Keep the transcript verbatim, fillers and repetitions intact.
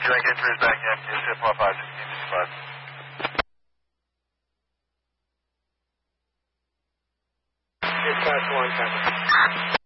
Can I get through his back end? Yes, hip hop five sixteen sixty-five. Dispatch one, copy.